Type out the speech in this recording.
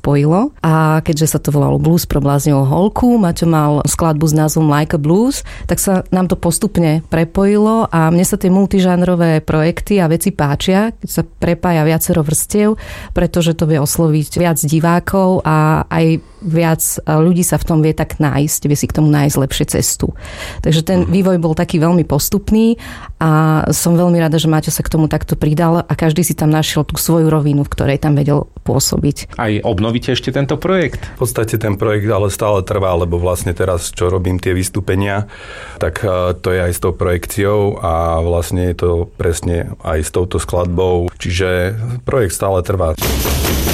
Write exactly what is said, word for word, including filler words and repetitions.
spojilo. A keďže sa to volalo Blues pro bláznivú holku, Maťo mal skladbu s názvom Like a Blues, tak sa nám to postupne prepojilo a mne sa tie multižánrové projekty a veci páčia, keď sa prepája viacero vrstiev, pretože to vie osloviť viac divákov a aj viac ľudí sa v tom vie tak nájsť, vie si k tomu nájsť lepšie cestu. Takže ten vývoj bol taký veľmi postupný a som veľmi rada, že Maťo sa k tomu takto pridal a každý si tam našiel tú svoju rovinu, v ktorej tam vedel pôsobiť. Aj obnovíte ešte tento projekt? V podstate ten projekt ale stále trvá, lebo vlastne teraz, čo robím tie vystúpenia, tak to je aj s tou projekciou a vlastne je to presne aj s touto skladbou. Čiže projekt stále trvá.